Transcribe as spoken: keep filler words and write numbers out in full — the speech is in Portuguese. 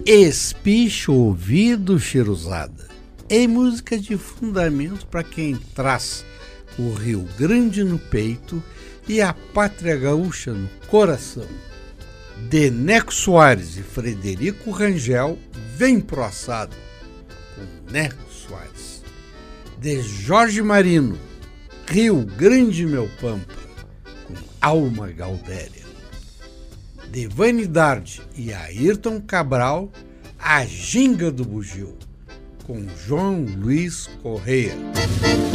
Espicha o ouvido, cheirosada. É música de fundamento para quem traz o Rio Grande no peito e a pátria gaúcha no coração. De Neco Soares e Frederico Rangel, vem pro assado com Neco Soares. De Jorge Marino, Rio Grande meu pampa, com Alma Gaudéria. De Vanidade e Ayrton Cabral, A Ginga do Bugio, com João Luiz Correia.